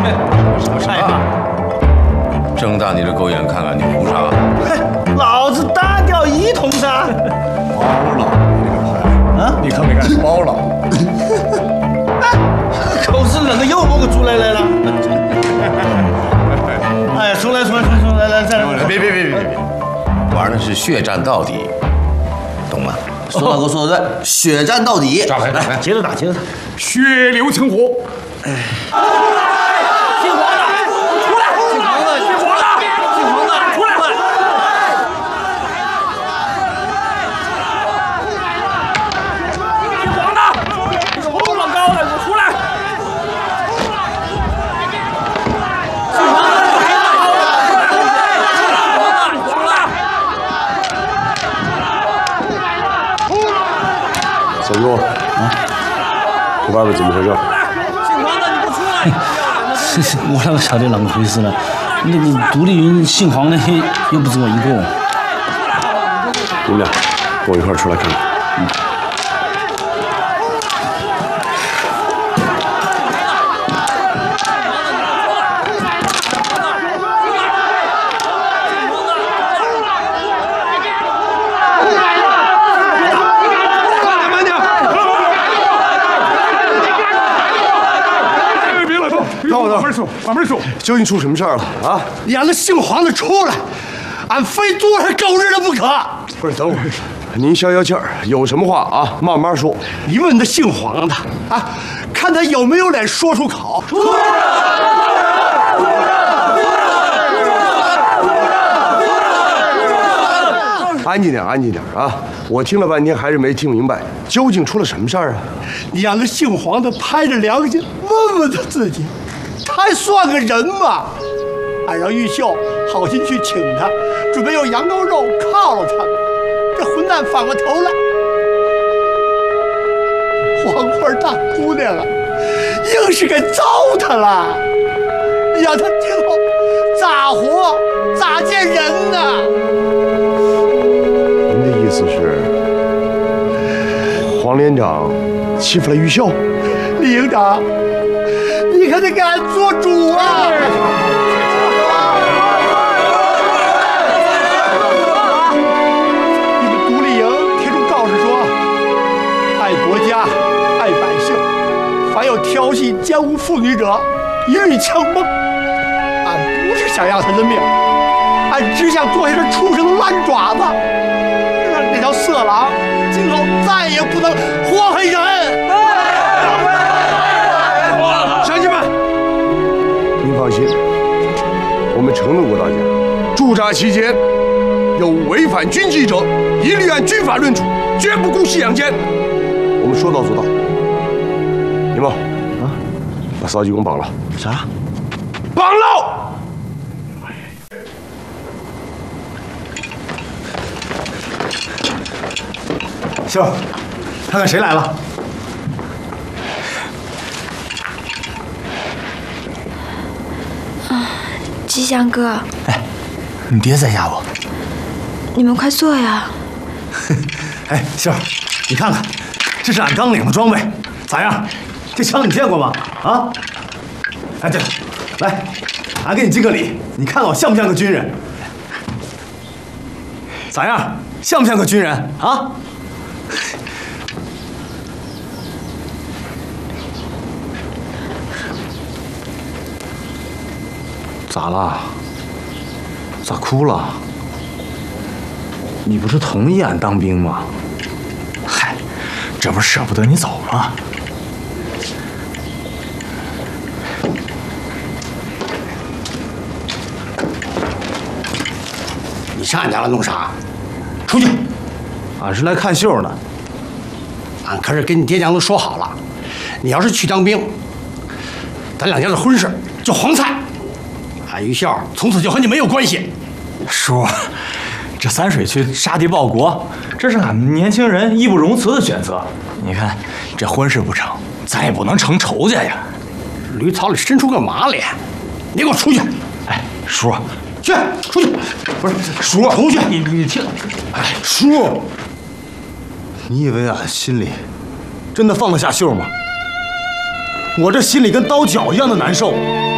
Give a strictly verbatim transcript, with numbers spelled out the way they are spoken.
什么啥？睁大你的狗眼看看，你胡啥？ 嘿，老子大调一通噻！ 包了，你这个牌啊，你看没看？包了。 可是人家又把我出来来了。哎，重来，重来，重来，重来，来，再来！ 别别别别别！玩的是血战到底，懂吗？ 苏大哥说的对，血战到底。 来来， 接着打，接着打。 血流成河。 哎。 姓黄的，出来！姓黄的，姓黄的，姓黄的，出来！姓黄的，这个头老高的，给我出来！姓黄的，出来！ 小鱼啊，这外边怎么回事？ 姓黄的，你给我出来！ 我哪个晓得啷个回事呢？那个独立营姓黄的又不止我一个。 你们俩跟我一块儿出来看看。嗯。慢点，别乱动，等我，慢慢说，慢慢说。究竟出什么事儿了啊？ 你让那姓黄的出来，俺非多少狗日的不可！ 不是，等会儿，您消消气儿，有什么话啊，慢慢说。 你问那姓黄的啊，看他有没有脸说出口。出来！ 安静点，安静点啊！我听了半天还是没听明白，究竟出了什么事儿啊？ 你让那姓黄的拍着良心问问他自己，他还算个人吗？俺让玉秀好心去请他，准备用羊羔肉犒劳他们，这混蛋反过头来，黄花大姑娘啊，硬是给糟蹋了。你让他今后咋活咋见人呢？ 意思是，黄连长欺负了玉秀， 李营长，你可得给俺做主啊！你们独立营贴出告示说，爱国家、爱百姓，凡有调戏奸污妇女者，一律枪崩。俺不是想要他的命，俺只想做下这畜生的烂爪子。 这条色狼今后再也不能祸害人！ 乡亲们，您放心，我们承诺过大家，驻扎期间有违反军纪者，一律按军法论处，绝不姑息养奸。我们说到做到。李茂啊，把骚鸡给我绑了。 啥？ 绑了！ 秀，看看谁来了。 啊，吉祥哥。 哎，你爹在家不？ 你们快坐呀。 哎，秀，你看看，这是俺刚领的装备，咋样？这枪你见过吗？啊？哎，对了，来，俺给你敬个礼，你看看我像不像个军人？咋样？像不像个军人啊？ 咋了？咋哭了？你不是同意俺当兵吗？ 嗨，这不是舍不得你走吗？ 你上俺家来弄啥？出去！ 俺是来看秀的。 俺可是跟你爹娘都说好了，你要是去当兵，咱两家的婚事就黄菜。 俺于秀从此就和你没有关系。 叔，这三水区杀敌报国，这是俺们年轻人义不容辞的选择。你看，这婚事不成，咱也不能成仇家呀。 驴槽里伸出个马脸，你给我出去！ 哎，叔， 去出去！ 不是叔， 出去！ 你你听， 哎，叔，你以为俺心里真的放得下秀吗？我这心里跟刀绞一样的难受。